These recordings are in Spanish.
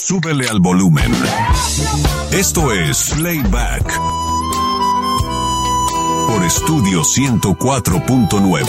súbele al volumen. Esto es Playback por Estudio 104.9.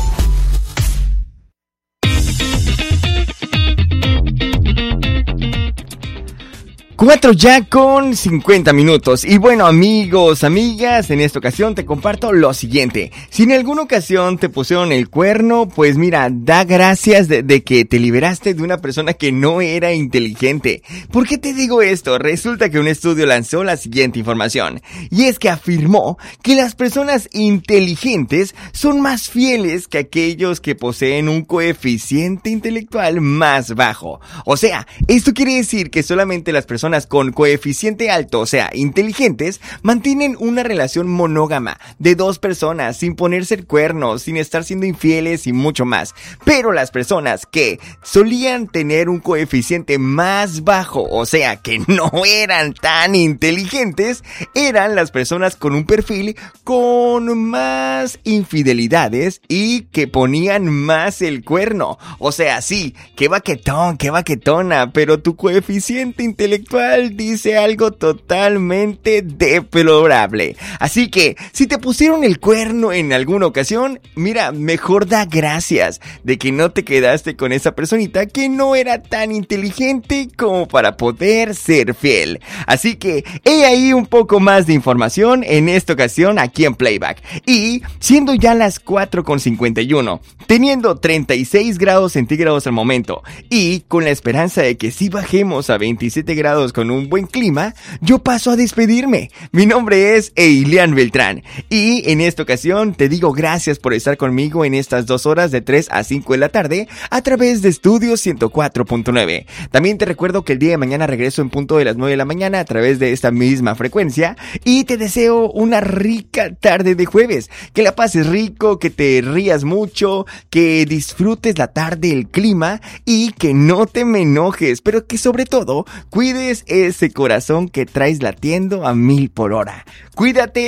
4 ya con 50 minutos. Y bueno, amigos, amigas, en esta ocasión te comparto lo siguiente. Si en alguna ocasión te pusieron el cuerno, pues mira, da gracias de que te liberaste de una persona que no era inteligente. ¿Por qué te digo esto? Resulta que un estudio lanzó la siguiente información. Y es que afirmó que las personas inteligentes son más fieles que aquellos que poseen un coeficiente intelectual más bajo. O sea, esto quiere decir que solamente las personas con coeficiente alto, o sea, inteligentes, mantienen una relación monógama de 2 personas sin ponerse el cuerno, sin estar siendo infieles y mucho más. Pero las personas que solían tener un coeficiente más bajo, o sea, que no eran tan inteligentes, eran las personas con un perfil con más infidelidades y que ponían más el cuerno. O sea, sí, qué baquetón, qué baquetona, pero tu coeficiente intelectual dice algo totalmente deplorable. Así que, si te pusieron el cuerno en alguna ocasión, mira, mejor da gracias de que no te quedaste con esa personita que no era tan inteligente como para poder ser fiel. Así que, he ahí un poco más de información en esta ocasión aquí en Playback. Y, siendo ya las 4:51, teniendo 36 grados centígrados al momento, y con la esperanza de que sí bajemos a 27 grados con un buen clima, yo paso a despedirme. Mi nombre es Eilian Beltrán y en esta ocasión te digo gracias por estar conmigo en estas 2 horas de 3 a 5 de la tarde a través de Estudio 104.9. También te recuerdo que el día de mañana regreso en punto de las 9 de la mañana a través de esta misma frecuencia y te deseo una rica tarde de jueves. Que la pases rico, que te rías mucho, que disfrutes la tarde, el clima y que no te me enojes, pero que sobre todo cuides ese corazón que traes latiendo a 1000 por hora. Cuídate.